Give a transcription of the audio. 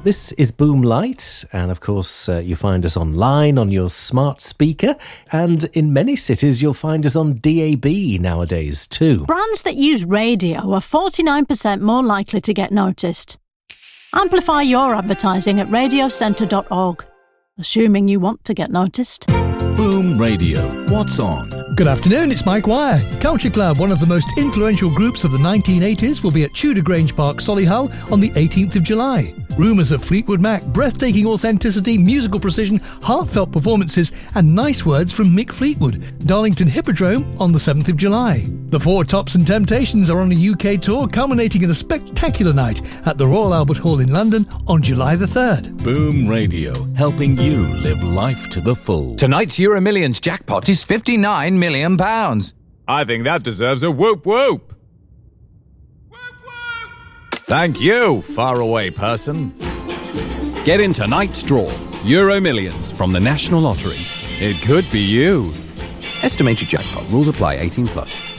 This is Boom Light, and of course you find us online on your smart speaker, and in many cities you'll find us on DAB nowadays too. Brands that use radio are 49% more likely to get noticed. Amplify your advertising at radiocentre.org, assuming you want to get noticed. Boom Radio. What's on? Good afternoon, it's Mike Wire. Culture Club, one of the most influential groups of the 1980s, will be at Tudor Grange Park, Solihull on the 18th of July. Rumours of Fleetwood Mac, breathtaking authenticity, musical precision, heartfelt performances and nice words from Mick Fleetwood. Darlington Hippodrome on the 7th of July. The Four Tops and Temptations are on a UK tour, culminating in a spectacular night at the Royal Albert Hall in London on July the 3rd. Boom Radio, helping you live life to the full. Tonight's Euro Millions jackpot is £59 million. I think that deserves a whoop whoop. Thank you, faraway person. Get in tonight's draw. Euro Millions from the National Lottery. It could be you. Estimated jackpot. Rules apply. 18+.